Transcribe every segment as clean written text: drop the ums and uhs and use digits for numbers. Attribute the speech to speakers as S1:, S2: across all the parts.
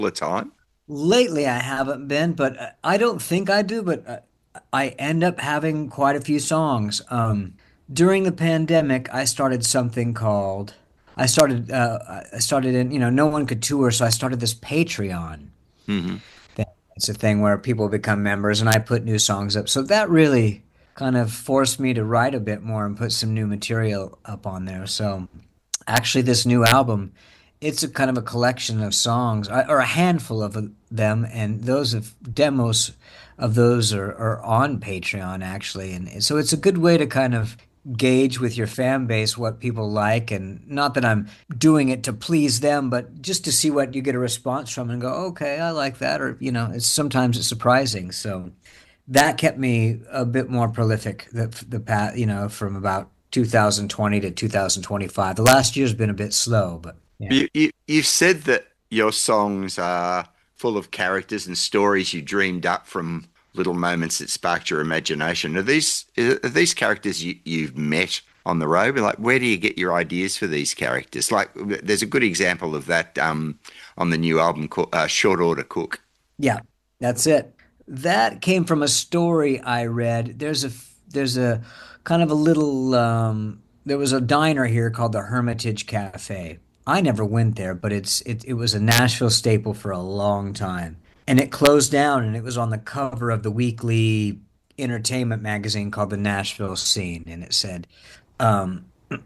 S1: the time?
S2: Lately, I haven't been, but I don't think I do, but I end up having quite a few songs. During the pandemic, I started something called, I started in, no one could tour, so I started this Patreon
S1: Hmm.
S2: thing. It's a thing where people become members and I put new songs up. So that really kind of forced me to write a bit more and put some new material up on there. So actually, this new album, it's a kind of a collection of songs, or a handful of them, and those of demos of those are on Patreon actually, and so it's a good way to kind of gauge with your fan base what people like, and not that I'm doing it to please them, but just to see what you get a response from and go, okay, I like that, or it's sometimes it's surprising. So that kept me a bit more prolific the past, from about 2020 to 2025. The last year's been a bit slow, but yeah.
S1: You've said that your songs are full of characters and stories you dreamed up from little moments that sparked your imagination. Are these characters you've met on the road? Like, where do you get your ideas for these characters? Like, there's a good example of that on the new album called Short Order Cook.
S2: Yeah, that's it. That came from a story I read. There's a kind of a little there was a diner here called the Hermitage Cafe. I never went there, but it was a Nashville staple for a long time. And it closed down and it was on the cover of the weekly entertainment magazine called the Nashville Scene, and it said um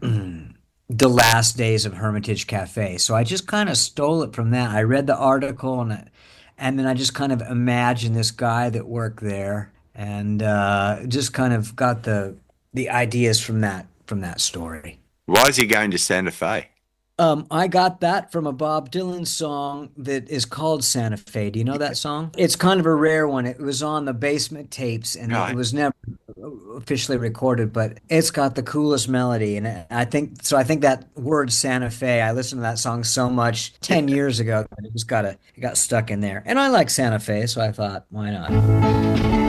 S2: the last days of Hermitage Cafe. So I just kind of stole it from that. I read the article and then I just kind of imagined this guy that worked there and just kind of got the ideas from that story.
S1: Why is he going to Santa Fe?
S2: I got that from a Bob Dylan song that is called Santa Fe. Do you know that song? It's kind of a rare one. It was on the Basement Tapes and it
S1: Right.
S2: was never officially recorded, but it's got the coolest melody. And I think so. I think that word Santa Fe, I listened to that song so much 10 years ago that it got stuck in there. And I like Santa Fe, so I thought, why not?